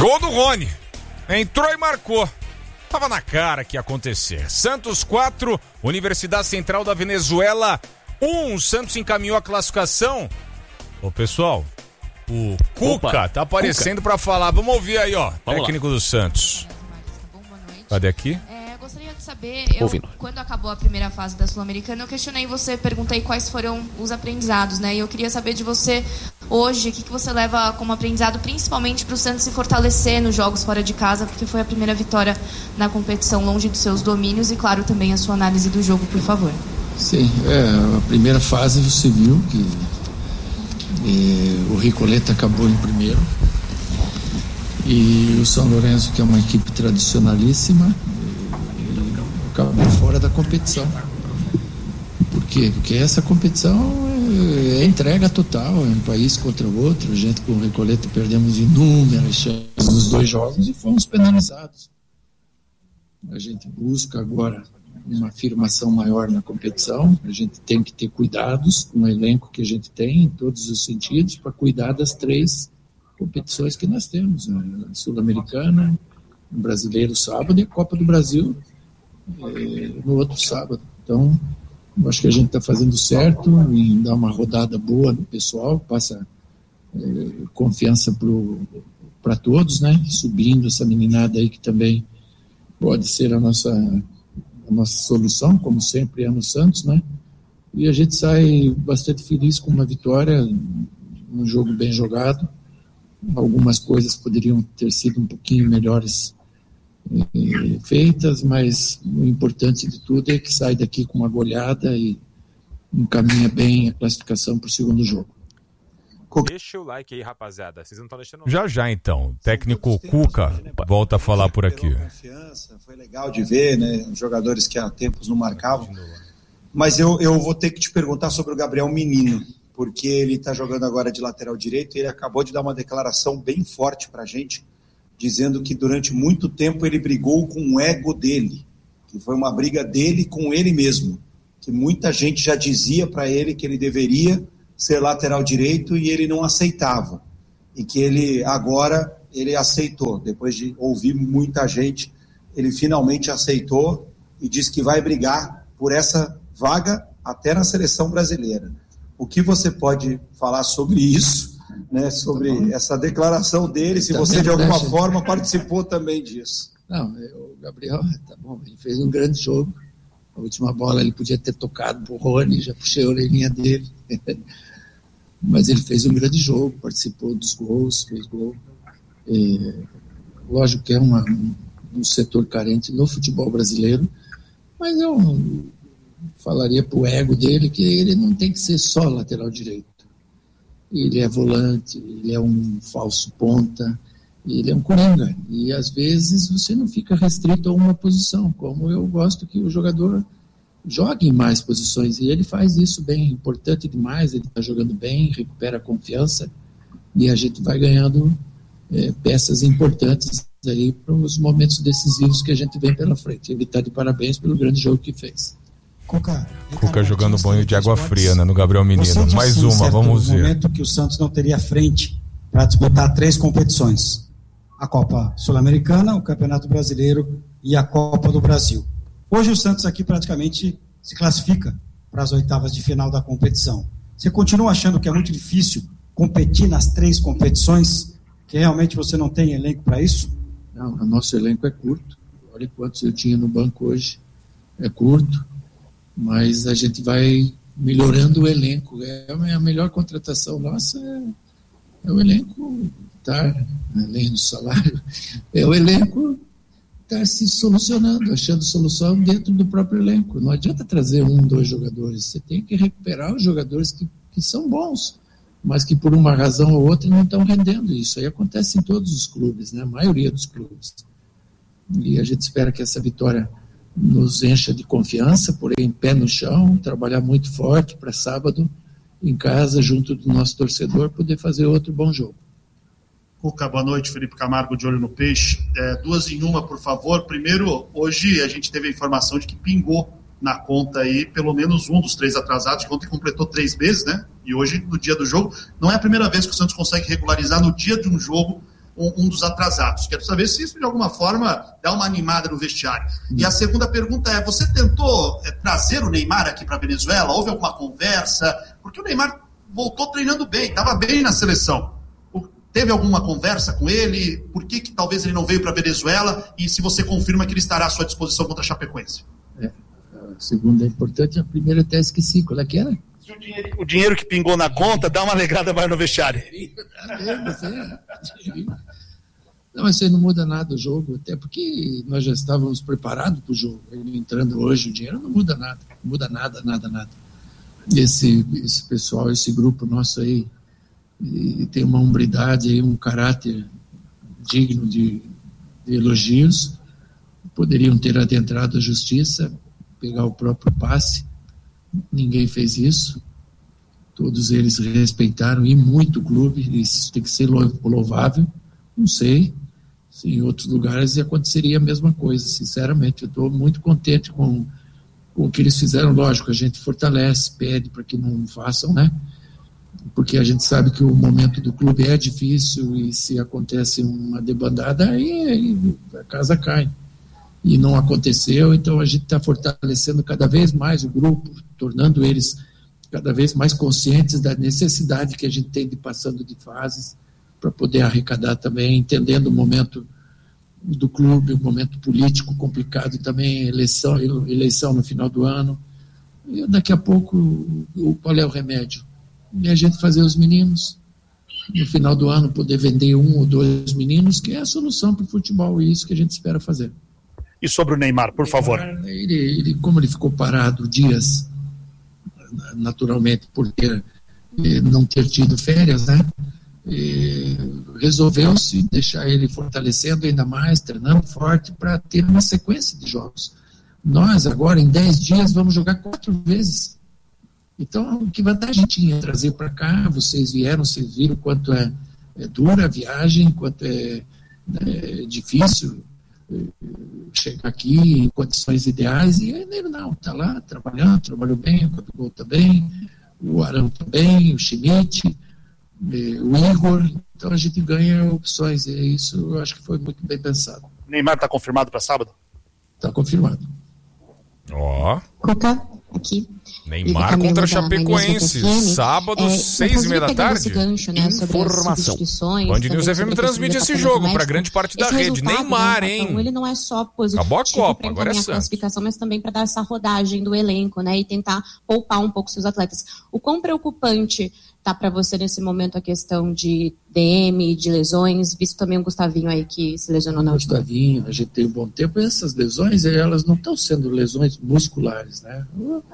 Gol do Rony. Entrou e marcou. Tava na cara que ia acontecer. Santos 4, Universidade Central da Venezuela 1. Santos encaminhou a classificação. Ô, pessoal, o Cuca tá aparecendo pra falar. Vamos ouvir aí, ó. Técnico do Santos. Cadê aqui? Gostaria de saber, quando acabou a primeira fase da Sul-Americana, eu questionei você, perguntei quais foram os aprendizados, né? E eu queria saber de você hoje, o que você leva como aprendizado, principalmente para o Santos se fortalecer nos jogos fora de casa, porque foi a primeira vitória na competição longe dos seus domínios, e claro, também a sua análise do jogo, por favor. Sim, a primeira fase você viu que o Recoleta acabou em primeiro, e o São Lourenço, que é uma equipe tradicionalíssima, acabou fora da competição. Por quê? Porque essa competição é entrega total, é um país contra o outro. A gente com o Recoleta perdemos inúmeras chances nos 2 jogos e fomos penalizados. A gente busca agora uma afirmação maior na competição. A gente tem que ter cuidados com o elenco que a gente tem em todos os sentidos para cuidar das 3 competições que nós temos, a Sul-Americana, o Brasileiro sábado e a Copa do Brasil no outro sábado. Então, eu acho que a gente está fazendo certo em dar uma rodada boa no pessoal, passa confiança para todos, né? Subindo essa meninada aí que também pode ser a nossa solução, como sempre é no Santos, né? E a gente sai bastante feliz com uma vitória, um jogo bem jogado. Algumas coisas poderiam ter sido um pouquinho melhores feitas, mas o importante de tudo é que sai daqui com uma goleada e encaminha bem a classificação para o segundo jogo. Deixa o like aí, rapaziada. Vocês não estão deixando. Já então. Técnico Cuca volta a falar por aqui. Foi legal de ver, né? Jogadores que há tempos não marcavam. Mas eu vou ter que te perguntar sobre o Gabriel Menino, porque ele está jogando agora de lateral direito e ele acabou de dar uma declaração bem forte para a gente, dizendo que durante muito tempo ele brigou com o ego dele, que foi uma briga dele com ele mesmo, que muita gente já dizia para ele que ele deveria ser lateral direito e ele não aceitava, e que ele agora aceitou, depois de ouvir muita gente, ele finalmente aceitou e disse que vai brigar por essa vaga até na seleção brasileira. O que você pode falar sobre isso, né, sobre essa declaração dele, se você de alguma forma participou também disso? Não, o Gabriel, tá bom, ele fez um grande jogo. A última bola ele podia ter tocado pro Rony, já puxei a orelhinha dele. Mas ele fez um grande jogo, participou dos gols, fez gol. Lógico que é um setor carente no futebol brasileiro, mas eu falaria pro ego dele que ele não tem que ser só lateral direito. Ele é volante, ele é um falso ponta, ele é um coringa. E às vezes você não fica restrito a uma posição, como eu gosto que o jogador jogue em mais posições. E ele faz isso bem, importante demais, ele está jogando bem, recupera a confiança e a gente vai ganhando peças importantes aí para os momentos decisivos que a gente vem pela frente. Ele está de parabéns pelo grande jogo que fez. Cuca jogando banho de água fria, né, no Gabriel Menino. Mais uma, vamos ver. Momento que o Santos não teria frente para disputar 3 competições: a Copa Sul-Americana, o Campeonato Brasileiro e a Copa do Brasil. Hoje o Santos aqui praticamente se classifica para as oitavas de final da competição. Você continua achando que é muito difícil competir nas 3 competições, que realmente você não tem elenco para isso? Não, o nosso elenco é curto. Olha quantos eu tinha no banco hoje. É curto. Mas a gente vai melhorando o elenco. A melhor contratação nossa é o elenco, tá? Além do salário, é o elenco tá se solucionando, achando solução dentro do próprio elenco. Não adianta trazer 1, 2 jogadores, você tem que recuperar os jogadores que são bons, mas que por uma razão ou outra não estão rendendo. Isso aí acontece em todos os clubes, né? A maioria dos clubes. E a gente espera que essa vitória nos encha de confiança, porém pé no chão, trabalhar muito forte para sábado em casa, junto do nosso torcedor, poder fazer outro bom jogo. Cuca, boa noite, Felipe Camargo de Olho no Peixe. 2 em 1, por favor. Primeiro, hoje a gente teve a informação de que pingou na conta aí pelo menos um dos 3 atrasados, que ontem completou 3 meses, né? E hoje, no dia do jogo, não é a primeira vez que o Santos consegue regularizar no dia de um jogo um dos atrasados. Quero saber se isso, de alguma forma, dá uma animada no vestiário. E a segunda pergunta é, você tentou trazer o Neymar aqui para a Venezuela? Houve alguma conversa? Porque o Neymar voltou treinando bem, estava bem na seleção. Teve alguma conversa com ele? Por que talvez ele não veio para a Venezuela? E se você confirma que ele estará à sua disposição contra a Chapecoense? A segunda é importante, a primeira até esqueci. Qual é que era? O dinheiro que pingou na conta dá uma alegrada mais no vestiário. Não, mas isso não muda nada o jogo, até porque nós já estávamos preparados para o jogo. Ele entrando hoje, o dinheiro não muda nada. Não muda nada. Esse pessoal, esse grupo nosso aí, tem uma hombridade, um caráter digno de elogios. Poderiam ter adentrado a justiça, pegar o próprio passe. Ninguém fez isso. Todos eles respeitaram e muito o clube. Isso tem que ser louvável. Não sei se em outros lugares aconteceria a mesma coisa. Sinceramente, eu estou muito contente com o que eles fizeram. Lógico, a gente fortalece, pede para que não façam, né? Porque a gente sabe que o momento do clube é difícil e se acontece uma debandada, aí a casa cai. E não aconteceu, então a gente está fortalecendo cada vez mais o grupo, tornando eles cada vez mais conscientes da necessidade que a gente tem de passando de fases para poder arrecadar também, entendendo o momento do clube, o momento político complicado também, eleição no final do ano. E daqui a pouco, qual é o remédio? E a gente fazer os meninos, no final do ano, poder vender 1 ou 2 meninos, que é a solução para o futebol, e isso que a gente espera fazer. E sobre o Neymar, por favor. Como ele ficou parado dias, naturalmente, por não ter tido férias, né? Resolveu-se deixar ele fortalecendo ainda mais, treinando forte, para ter uma sequência de jogos. Nós, agora, em 10 dias, vamos jogar 4 vezes. Então, que vantagem tinha trazer para cá? Vocês viram quanto é dura a viagem, quanto é difícil chegar aqui em condições ideais, e ele não, está lá trabalhando, trabalhou bem, o Gabigol também, o Arão também, o Schmidt, o Igor, então a gente ganha opções, e isso eu acho que foi muito bem pensado. O Neymar está confirmado para sábado? Está confirmado. Ó. Coca, aqui. Neymar contra a Chapecoense, sábado, 6h30 da tarde. Gancho, né, informação. Band News FM transmite esse jogo para grande parte da rede. Neymar, né, hein? Ele não é só positivo. Acabou a Copa, agora é a classificação, mas também para dar essa rodagem do elenco, né, e tentar poupar um pouco seus atletas. O quão preocupante tá para você nesse momento a questão de DM, de lesões, visto também o Gustavinho aí que se lesionou na última. Gustavinho, a gente tem um bom tempo, essas lesões, elas não estão sendo lesões musculares, né?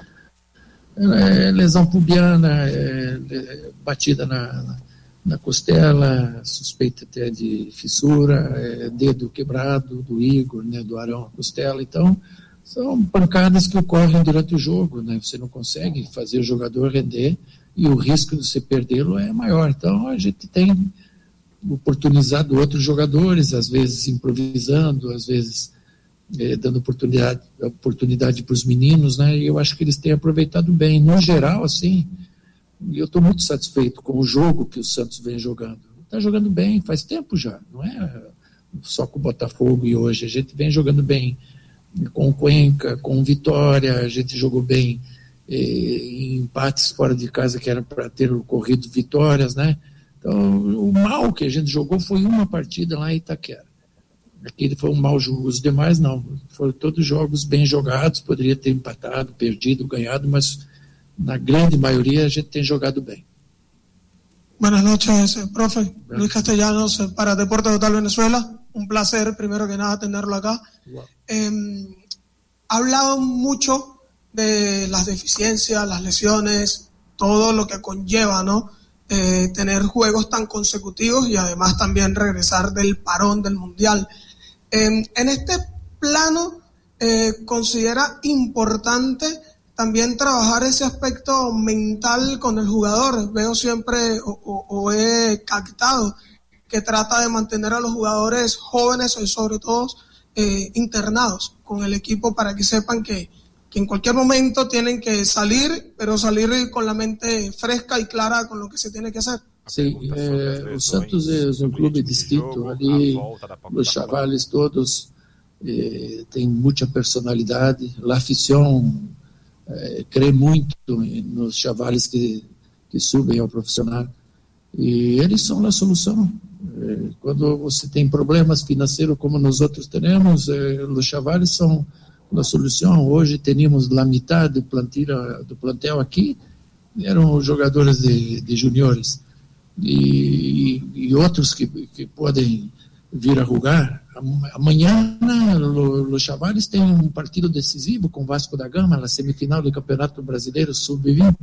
É lesão pubiana, batida na costela, suspeita até de fissura, dedo quebrado do Igor, né, do Arão, a costela. Então, são pancadas que ocorrem durante o jogo, né? Você não consegue fazer o jogador render e o risco de você perdê-lo é maior. Então, a gente tem oportunizado outros jogadores, às vezes improvisando, às vezes dando oportunidade para os meninos, né? E eu acho que eles têm aproveitado bem. No geral, assim, eu estou muito satisfeito com o jogo que o Santos vem jogando. Está jogando bem, faz tempo já, não é só com o Botafogo e hoje. A gente vem jogando bem com o Cuenca, com o Vitória, a gente jogou bem em empates fora de casa que era para ter ocorrido vitórias, né? Então, o mal que a gente jogou foi uma partida lá em Itaquera. Aquele foi um mau jogo, os demais não. Foram todos jogos bem jogados, poderia ter empatado, perdido, ganhado, mas na grande maioria a gente tem jogado bem. Buenas noches, profe. Luis Castellanos para Deportes Total Venezuela. Un placer, primero que nada, tenerlo acá. Wow. Ha hablado mucho de las deficiencias, las lesiones, todo lo que conlleva, ¿no? Tener juegos tan consecutivos y además también regresar del parón del Mundial. En este plano, ¿considera importante también trabajar ese aspecto mental con el jugador? Veo siempre, o he captado, que trata de mantener a los jugadores jóvenes y sobre todo internados con el equipo para que sepan que en cualquier momento tienen que salir, pero salir con la mente fresca y clara con lo que se tiene que hacer. Sim, o Santos é um clube distinto. Ali, os chavales todos têm muita personalidade. A afição crê muito nos chavales que subem ao profissional. E eles são a solução. Quando você tem problemas financeiros como nós outros temos, os chavales são a solução. Hoje tínhamos a metade do plantel aqui, eram jogadores de juniores. E outros que podem vir a jogar. Amanhã os chavales têm um partido decisivo com o Vasco da Gama, na semifinal do Campeonato Brasileiro Sub-20.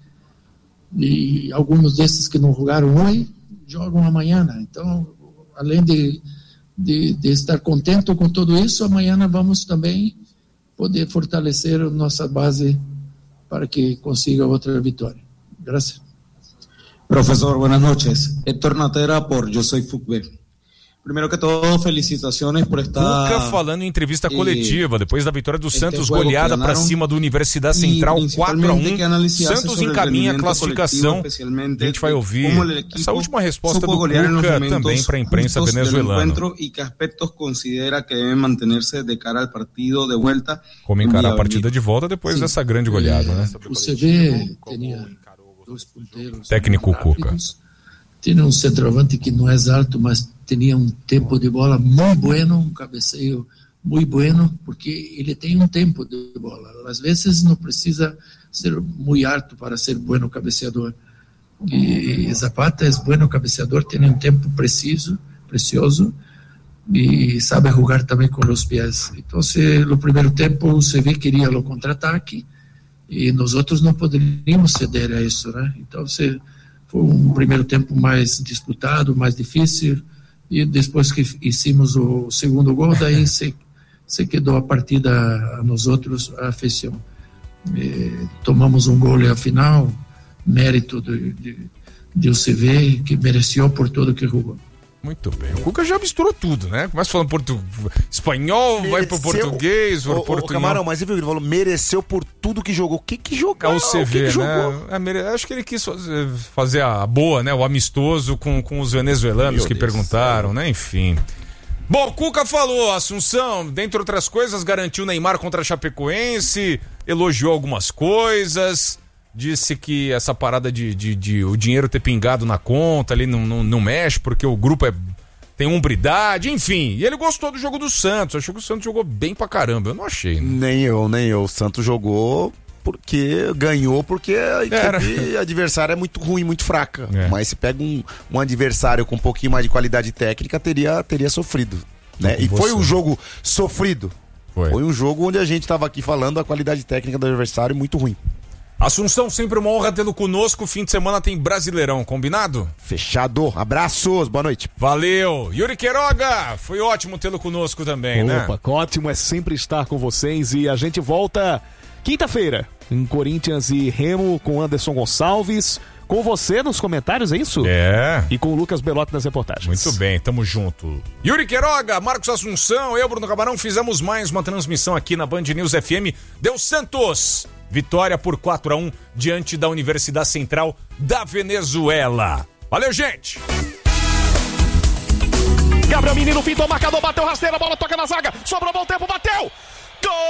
E alguns desses que não jogaram hoje jogam amanhã. Então, além de estar contente com tudo isso, amanhã vamos também poder fortalecer nossa base para que consiga outra vitória. Gracias. Profesor, buenas noches. Héctor Natera por Yo Soy Fútbol. Primero que todo, felicitaciones por esta... Cuca falando em entrevista coletiva, depois da vitória do Santos, goleada para cima do Universidade Central 4-1. Santos encaminha a classificação. A gente vai ouvir essa última resposta do Cuca também para a imprensa venezuelana. E que aspectos considera que devem manter-se de cara ao partido de volta. Como encarar a partida de volta depois dessa grande goleada, né? O CV tinha 2 ponteiros técnico Cuca. Tinha um centroavante que não é alto, mas tinha um tempo de bola muito bueno, um cabeceio muito bueno, porque ele tem um tempo de bola. Às vezes não precisa ser muito alto para ser bueno cabeceador. E Zapata é bueno cabeceador, tem um tempo precioso, e sabe jogar também com os pés. Então, no primeiro tempo, o CV queria o contra-ataque, e nós outros não poderíamos ceder a isso, né? Então, foi um primeiro tempo mais disputado, mais difícil, e depois que hicimos o segundo gol, daí se quedou a partida a nós outros, a afeição. Tomamos um gol ao final, mérito de CV, que mereceu por tudo que jogou. Muito bem. O Cuca já misturou tudo, né? Começa falando espanhol, vai pro português, pro português. Camarão, mas ele falou, mereceu por tudo que jogou. O que jogou? O CV, né? Acho que ele quis fazer a boa, né? O amistoso com os venezuelanos que perguntaram, né? Enfim. Bom, Cuca falou, Assunção, dentre outras coisas, garantiu Neymar contra a Chapecoense, elogiou algumas coisas... Disse que essa parada de o dinheiro ter pingado na conta ali não mexe, porque o grupo tem hombridade, enfim. E ele gostou do jogo do Santos, achou que o Santos jogou bem pra caramba. Eu não achei, né? Nem eu. O Santos jogou ganhou porque a equipe adversária é muito ruim, muito fraca. Mas se pega um adversário com um pouquinho mais de qualidade técnica, teria sofrido. Né? E foi um jogo sofrido. Foi um jogo onde a gente estava aqui falando a qualidade técnica do adversário muito ruim. Assunção, sempre uma honra tê-lo conosco. Fim de semana tem Brasileirão, combinado? Fechado. Abraços, boa noite. Valeu. Yuri Queiroga, foi ótimo tê-lo conosco também, né? Opa, ótimo é sempre estar com vocês e a gente volta quinta-feira em Corinthians e Remo com Anderson Gonçalves. Com você nos comentários, é isso? E com o Lucas Belotti nas reportagens. Muito bem, tamo junto. Yuri Queiroga, Marcos Assunção, eu, Bruno Camarão, fizemos mais uma transmissão aqui na Band News FM. Deu Santos. Vitória por 4-1 diante da Universidade Central da Venezuela. Valeu, gente! Gabriel Menino, pintou o marcador, bateu rasteira, a bola toca na zaga, sobrou bom tempo, bateu! Gol!